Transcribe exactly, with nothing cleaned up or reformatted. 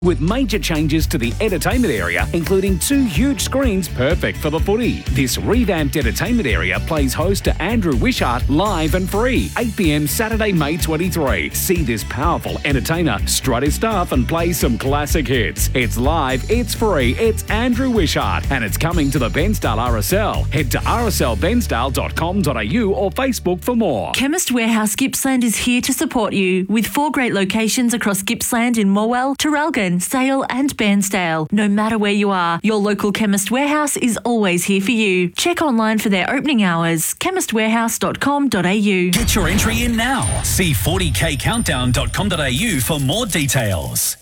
with major changes to the entertainment area, including two huge screens perfect for the footy. This revamped entertainment area plays host to Andrew Wishart live and free, eight p.m. Saturday, May twenty-third. See this powerful entertainer strut his stuff and play some classic hits. It's live, it's free, it's Andrew Wishart, and it's coming to the Bensdale R S L. Head to r s l bensdale dot com dot a u or Facebook for more. Chemist Warehouse Gippsland is here to support you with four great locations across Gippsland in Morwell, Traralgon, Sale and Bairnsdale. No matter where you are, your local Chemist Warehouse is always here for you. Check online for their opening hours, chemist warehouse dot com dot a u. Get your entry in now. See forty k countdown dot com dot a u for more details.